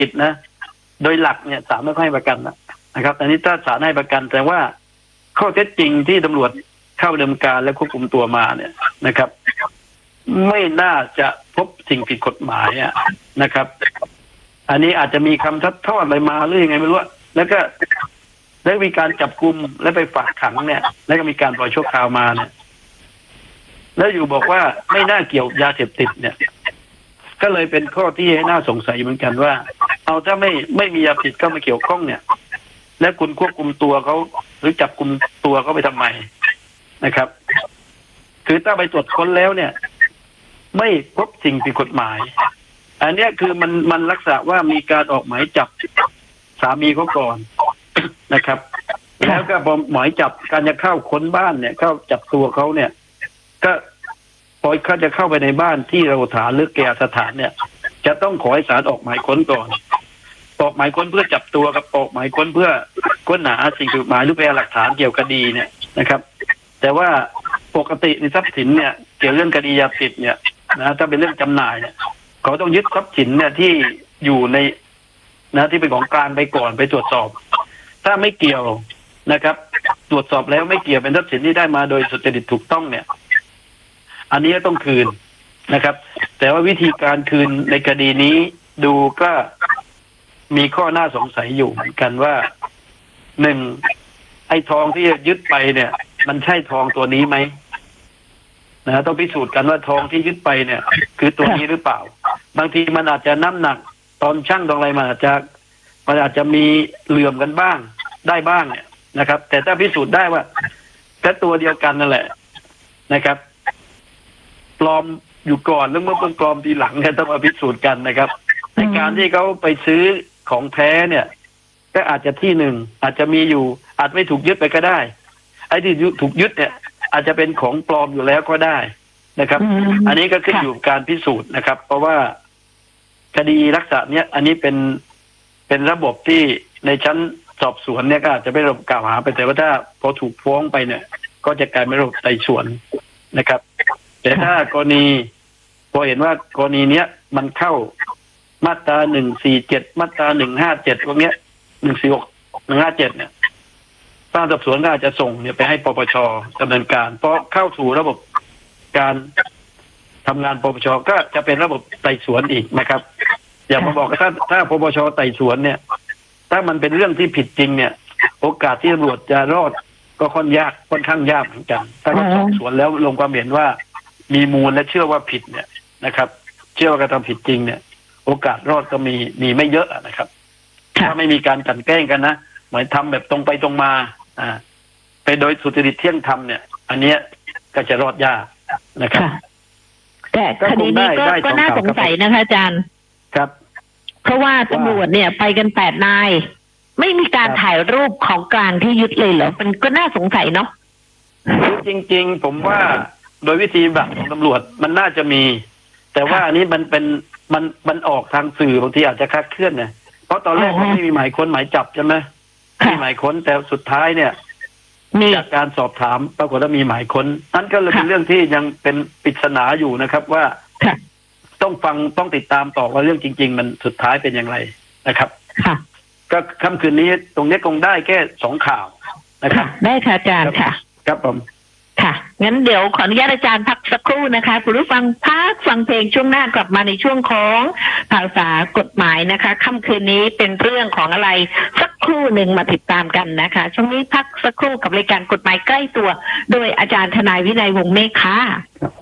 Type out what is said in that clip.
ผิดนะโดยหลักเนี่ยศาลไม่ให้ประกันนะครับอันนี้ถ้าศาลให้ประกันแต่ว่าข้อเท็จจริงที่ตำรวจเข้าดำเนินการและควบคุมตัวมาเนี่ยนะครับไม่น่าจะพบสิ่งผิดกฎหมายนะครับอันนี้อาจจะมีคำทัดทอดอะไรมาหรือยังไงไม่รู้แล้วก็ได้มีการจับกุมและไปฝากขังเนี่ยแล้วก็มีการปล่อยชั่วคราวมาเนี่ยแล้วอยู่บอกว่าไม่น่าเกี่ยวยาเสพติดเนี่ยก็เลยเป็นข้อที่ให้น่าสงสัยเหมือนกันว่าเอาถ้าไม่มียาเสพติดก็มาเกี่ยวข้องเนี่ยและคุณควบคุมตัวเขาหรือจับกุมตัวเขาไปทำไมนะครับคือถ้าไปตรวจค้นแล้วเนี่ยไม่พบสิ่งผิดกฎหมายอันนี้คือมันลักษณะว่ามีการออกหมายจับสามีเขาก่อนนะครับแล้วก็พอหมายจับการจะเข้าค้นบ้านเนี่ยเข้าจับตัวเขาเนี่ยก็พอเขาจะเข้าไปในบ้านที่เราฐานหรือแก่สถานเนี่ยจะต้องขอให้ศาลออกหมายค้นก่อนออกหมายค้นเพื่อจับตัวกับออกหมายค้นเพื่อค้นหาสิ่งผิดกฎหมายหรือพยานหลักฐานเกี่ยวกับคดีเนี่ยนะครับแต่ว่าปกติในทรัพย์สินเนี่ยเกี่ยวเรื่องคดียาเสพติดเนี่ยนะถ้าเป็นเรื่องจำหน่ายเนี่ยเขาต้องยึดทรัพย์สินเนี่ยที่อยู่ในนะที่เป็นของกลางไปก่อนไปตรวจสอบถ้าไม่เกี่ยวนะครับตรวจสอบแล้วไม่เกี่ยวเป็นทรัพย์สินที่ได้มาโดยสุจริตถูกต้องเนี่ยอันนี้ต้องคืนนะครับแต่ว่าวิธีการคืนในคดีนี้ดูก็มีข้อน่าสงสัยอยู่เหมือนกันว่าหนึ่งไอ้ทองที่ยึดไปเนี่ยมันใช่ทองตัวนี้ไหมนะต้องพิสูจน์กันว่าทองที่ยึดไปเนี่ยคือตัวนี้หรือเปล่าบางทีมันอาจจะน้ำหนักตอนชั่งตรงอะไรมันอาจจะมีเหลื่อมกันบ้างได้บ้างเนี่ยนะครับแต่ถ้าพิสูจน์ได้ว่าแค่ตัวเดียวกันนั่นแหละนะครับปลอมอยู่ก่อนแล้วเมื่อเป็นปลอมทีหลังเนี่ยต้องมาพิสูจน์กันนะครับในการที่เขาไปซื้อของแท้เนี่ยก็อาจจะที่หนึ่งอาจจะมีอยู่อาจไม่ถูกยึดไปก็ได้ไอ้ที่ถูกยึดเนี่ยอาจจะเป็นของปลอมอยู่แล้วก็ได้นะครับอันนี้ก็ขึ้นอยู่กับการพิสูจน์นะครับเพราะว่าคดีลักษณะเนี้ยอันนี้เป็นระบบที่ในชั้นสอบสวนเนี่ยก็อาจจะไม่ระบบกล่าวหาไปแต่ว่าถ้าพอถูกฟ้องไปเนี่ยก็จะกลายเป็นระบบไต่สวนนะครับแต่ถ้ากรณีพอเห็นว่ากรณีเนี้ยมันเข้ามาตรา147มาตรา157พวกเนี้ย146 157เนี่ยทางสอบสวนก็อาจจะส่งเนี่ยไปให้ปปช.ดำเนินการเพราะเข้าสู่ระบบการทำงานปปช.ก็จะเป็นระบบไต่สวนอีกนะครับอย่ามาบอกว่าถ้าปปช.ไต่สวนเนี่ยถ้ามันเป็นเรื่องที่ผิดจริงเนี่ยโอกาสที่ตำรวจจะรอดก็ค่อนข้างยากเหมือนกันถ้าเขาสอบสวนแล้วลงความเห็นว่ามีมูลและเชื่อว่าผิดเนี่ยนะครับเชื่อว่ากระทำผิดจริงเนี่ยโอกาสรอดก็มีไม่เยอะนะครับถ้าไม่มีการกลั่นแกล้งกันนะหมายทำแบบตรงไปตรงมาไปโดยสุจริตเที่ยงธรรมเนี่ยอันเนี้ยก็จะรอดยากนะครับแต่คดีนี้ก็น่าสงสัยนะคะอาจารย์ครับเพราะว่าตำรวจเนี่ยไปกัน8 นายไม่มีการถ่ายรูปของกลางที่ยึดเลยเหรอมันก็น่าสงสัยเนาะจริงๆผมว่าโดยวิธีแบบของตำรวจมันน่าจะมีแต่ว่าอันนี้มันออกทางสื่อบางทีอาจจะคลาดเคลื่อนเนี่ยเพราะตอนแรกมันไม่มีหมายค้นหมายจับใช่ไหมมีหมายค้นแต่สุดท้ายเนี่ยจากการสอบถามปรากฏว่ามีหมายค้นนั่นก็เลยเป็นเรื่องที่ยังเป็นปริศนาอยู่นะครับว่าต้องติดตามต่อว่าเรื่องจริงๆมันสุดท้ายเป็นอย่างไรนะครับก็ค่ำคืนนี้ตรงนี้คงได้แค่2 ข่าวนะครับได้ค่ะอาจารย์ค่ะครับผมค่ะงั้นเดี๋ยวขออนุญาตอาจารย์พักสักครู่นะคะคุณผู้ฟังพักฟังเพลงช่วงหน้ากลับมาในช่วงของภาษากฎหมายนะคะค่ำคืนนี้เป็นเรื่องของอะไรสักครู่หนึ่งมาติดตามกันนะคะช่วงนี้พักสักครู่กับรายการกฎหมายใกล้ตัวโดยอาจารย์ทนายวินัยวงศ์เมฆค่ะ